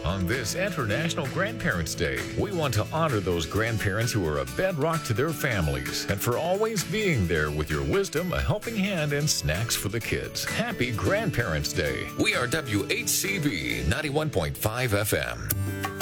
On this International Grandparents' Day, we want to honor those grandparents who are a bedrock to their families and for always being there with your wisdom, a helping hand, and snacks for the kids. Happy Grandparents' Day. We are WHCB 91.5 FM.